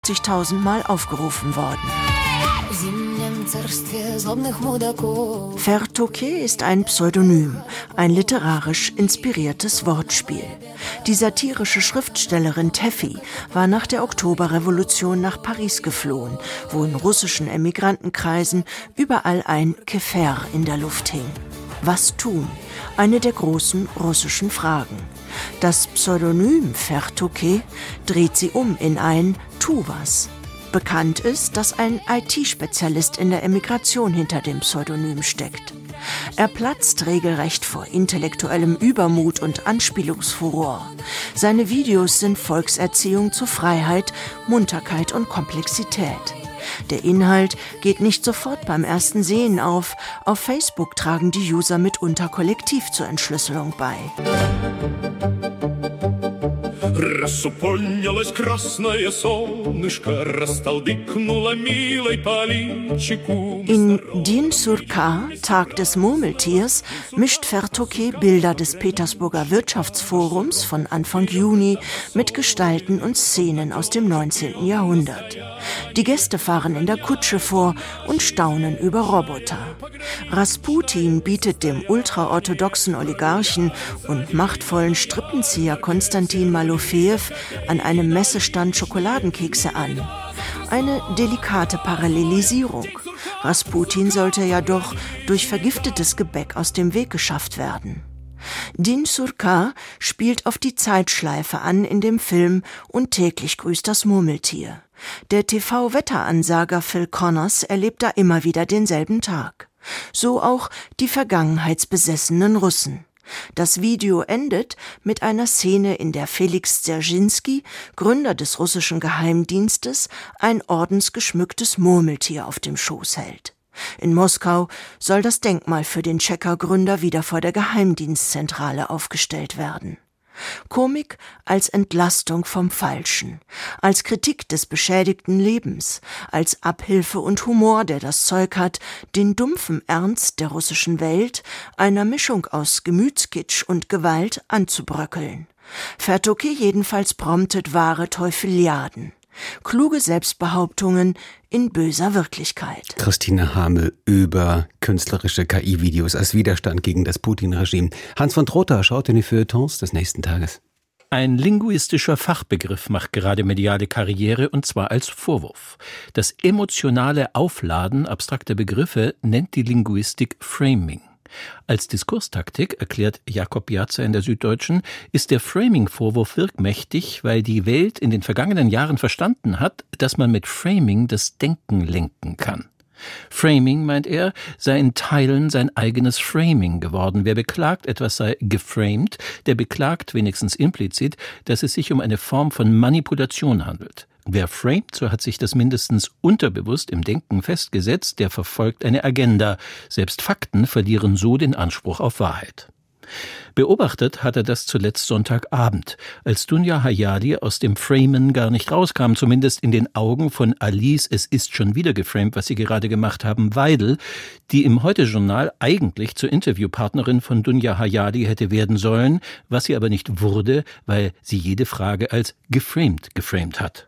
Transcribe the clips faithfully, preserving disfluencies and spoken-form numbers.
zigtausend Mal aufgerufen worden. Vertokej ist ein Pseudonym, ein literarisch inspiriertes Wortspiel. Die satirische Schriftstellerin Teffi war nach der Oktoberrevolution nach Paris geflohen, wo in russischen Emigrantenkreisen überall ein Kefer in der Luft hing. Was tun? Eine der großen russischen Fragen. Das Pseudonym Vertokej dreht sie um in ein Tu was. Bekannt ist, dass ein I T-Spezialist in der Emigration hinter dem Pseudonym steckt. Er platzt regelrecht vor intellektuellem Übermut und Anspielungsfuror. Seine Videos sind Volkserziehung zu Freiheit, Munterkeit und Komplexität. Der Inhalt geht nicht sofort beim ersten Sehen auf. Auf Facebook tragen die User mitunter kollektiv zur Entschlüsselung bei. In Din Surkar, Tag des Murmeltiers, mischt Vertokej Bilder des Petersburger Wirtschaftsforums von Anfang Juni mit Gestalten und Szenen aus dem neunzehnten Jahrhundert. Die Gäste fahren in der Kutsche vor und staunen über Roboter. Rasputin bietet dem ultraorthodoxen Oligarchen und machtvollen Strippenzieher Konstantin Malofejew an einem Messestand Schokoladenkekse an. Eine delikate Parallelisierung. Rasputin sollte ja doch durch vergiftetes Gebäck aus dem Weg geschafft werden. Din Surkar spielt auf die Zeitschleife an in dem Film Und täglich grüßt das Murmeltier. Der T V-Wetteransager Phil Connors erlebt da immer wieder denselben Tag. So auch die vergangenheitsbesessenen Russen. Das Video endet mit einer Szene, in der Felix Dzerzhinsky, Gründer des russischen Geheimdienstes, ein ordensgeschmücktes Murmeltier auf dem Schoß hält. In Moskau soll das Denkmal für den Tschecker-Gründer wieder vor der Geheimdienstzentrale aufgestellt werden. Komik als Entlastung vom Falschen, als Kritik des beschädigten Lebens, als Abhilfe und Humor, der das Zeug hat, den dumpfen Ernst der russischen Welt, einer Mischung aus Gemütskitsch und Gewalt, anzubröckeln. Vertokej jedenfalls promptet wahre Teufeliaden. Kluge Selbstbehauptungen in böser Wirklichkeit. Christine Hamel über künstlerische K I-Videos als Widerstand gegen das Putin-Regime. Hans von Trotha schaut in die Feuilletons des nächsten Tages. Ein linguistischer Fachbegriff macht gerade mediale Karriere, und zwar als Vorwurf. Das emotionale Aufladen abstrakter Begriffe nennt die Linguistik Framing. Als Diskurstaktik, erklärt Jakob Piazza in der Süddeutschen, ist der Framing-Vorwurf wirkmächtig, weil die Welt in den vergangenen Jahren verstanden hat, dass man mit Framing das Denken lenken kann. Framing, meint er, sei in Teilen sein eigenes Framing geworden. Wer beklagt, etwas sei geframed, der beklagt wenigstens implizit, dass es sich um eine Form von Manipulation handelt. Wer framet, so hat sich das mindestens unterbewusst im Denken festgesetzt, der verfolgt eine Agenda. Selbst Fakten verlieren so den Anspruch auf Wahrheit. Beobachtet hat er das zuletzt Sonntagabend, als Dunja Hayali aus dem Framen gar nicht rauskam, zumindest in den Augen von Alice, es ist schon wieder geframed, was sie gerade gemacht haben, Weidel, die im Heute-Journal eigentlich zur Interviewpartnerin von Dunja Hayali hätte werden sollen, was sie aber nicht wurde, weil sie jede Frage als geframed geframed hat.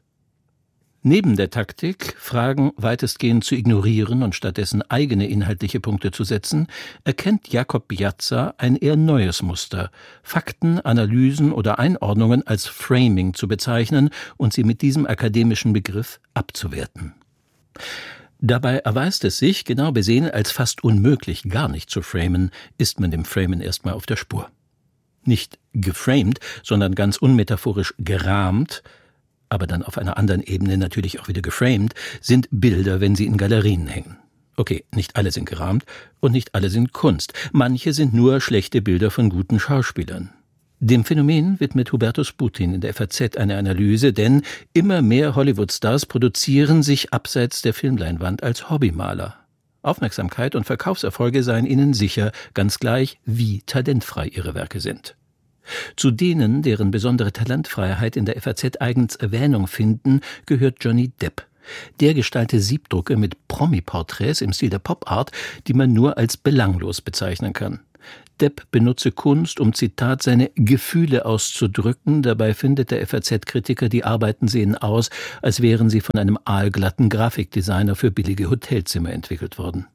Neben der Taktik, Fragen weitestgehend zu ignorieren und stattdessen eigene inhaltliche Punkte zu setzen, erkennt Jakob Piazza ein eher neues Muster, Fakten, Analysen oder Einordnungen als Framing zu bezeichnen und sie mit diesem akademischen Begriff abzuwerten. Dabei erweist es sich, genau besehen, als fast unmöglich, gar nicht zu framen, ist man dem Framen erstmal auf der Spur. Nicht geframed, sondern ganz unmetaphorisch gerahmt, aber dann auf einer anderen Ebene natürlich auch wieder geframed, sind Bilder, wenn sie in Galerien hängen. Okay, nicht alle sind gerahmt und nicht alle sind Kunst. Manche sind nur schlechte Bilder von guten Schauspielern. Dem Phänomen widmet Hubertus Putin in der F A Z eine Analyse, denn immer mehr Hollywood-Stars produzieren sich abseits der Filmleinwand als Hobbymaler. Aufmerksamkeit und Verkaufserfolge seien ihnen sicher, ganz gleich, wie talentfrei ihre Werke sind. Zu denen, deren besondere Talentfreiheit in der F A Z eigens Erwähnung finden, gehört Johnny Depp. Der gestalte Siebdrucke mit Promi-Porträts im Stil der Pop-Art, die man nur als belanglos bezeichnen kann. Depp benutze Kunst, um, Zitat, seine Gefühle auszudrücken. Dabei findet der F A Z-Kritiker, die Arbeiten sehen aus, als wären sie von einem aalglatten Grafikdesigner für billige Hotelzimmer entwickelt worden.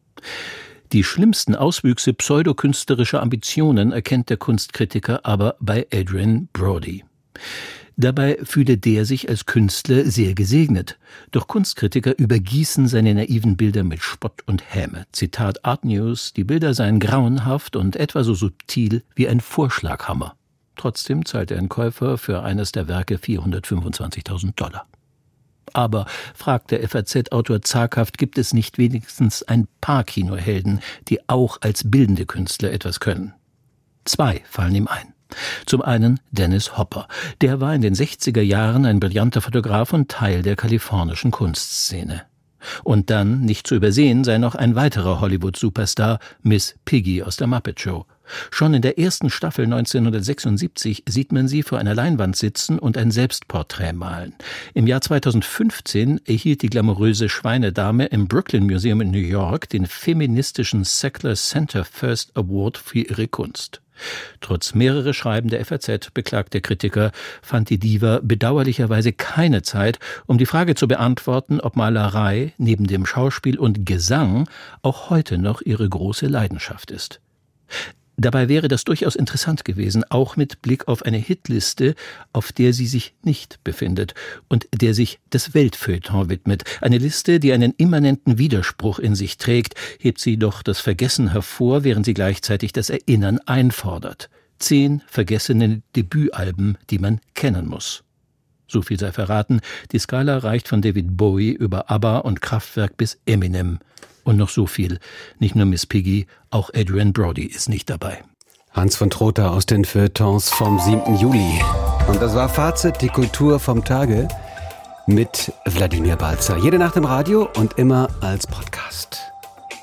Die schlimmsten Auswüchse pseudokünstlerischer Ambitionen erkennt der Kunstkritiker aber bei Adrien Brody. Dabei fühle der sich als Künstler sehr gesegnet. Doch Kunstkritiker übergießen seine naiven Bilder mit Spott und Häme. Zitat Art News: Die Bilder seien grauenhaft und etwa so subtil wie ein Vorschlaghammer. Trotzdem zahlte ein Käufer für eines der Werke vierhundertfünfundzwanzigtausend Dollar. Aber, fragt der F A Z-Autor zaghaft, gibt es nicht wenigstens ein paar Kinohelden, die auch als bildende Künstler etwas können? Zwei fallen ihm ein. Zum einen Dennis Hopper. Der war in den sechziger Jahren ein brillanter Fotograf und Teil der kalifornischen Kunstszene. Und dann, nicht zu übersehen, sei noch ein weiterer Hollywood-Superstar, Miss Piggy aus der Muppet Show. Schon in der ersten Staffel neunzehnhundertsechsundsiebzig sieht man sie vor einer Leinwand sitzen und ein Selbstporträt malen. Im Jahr zweitausendfünfzehn erhielt die glamouröse Schweinedame im Brooklyn Museum in New York den feministischen Sackler Center First Award für ihre Kunst. Trotz mehrerer Schreiben der F A Z, beklagt der Kritiker, fand die Diva bedauerlicherweise keine Zeit, um die Frage zu beantworten, ob Malerei neben dem Schauspiel und Gesang auch heute noch ihre große Leidenschaft ist. Dabei wäre das durchaus interessant gewesen, auch mit Blick auf eine Hitliste, auf der sie sich nicht befindet und der sich das Weltfeuilleton widmet. Eine Liste, die einen immanenten Widerspruch in sich trägt, hebt sie doch das Vergessen hervor, während sie gleichzeitig das Erinnern einfordert. Zehn vergessene Debütalben, die man kennen muss. So viel sei verraten, die Skala reicht von David Bowie über ABBA und Kraftwerk bis Eminem. Und noch so viel. Nicht nur Miss Piggy, auch Adrien Brody ist nicht dabei. Hans von Trotha aus den Feuilletons vom siebten Juli. Und das war Fazit, die Kultur vom Tage mit Wladimir Balzer. Jede Nacht im Radio und immer als Podcast.